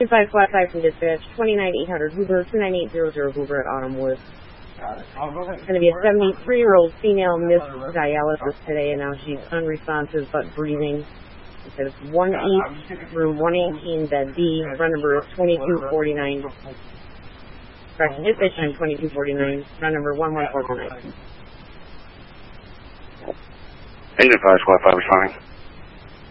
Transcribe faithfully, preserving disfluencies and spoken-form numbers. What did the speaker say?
five Squad five from dispatch, twenty-nine eight hundred Hoover, two nine eight zero zero Hoover at Autumnwood. It's going to be a seventy-three-year-old female missed dialysis today, and now she's unresponsive but breathing. It says one East, room one eighteen, bed B. Run number is twenty-two forty-nine. Correction, dispatch time twenty-two forty-nine. Run number one one four nine. Engine five, Squad five responding.